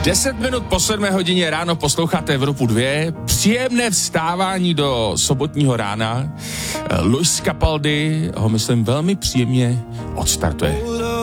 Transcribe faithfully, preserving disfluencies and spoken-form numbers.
Deset minut po sedmé hodině ráno posloucháte Evropu dva. Příjemné vstávání do sobotního rána. Luis Capaldi ho, myslím, velmi příjemně odstartuje.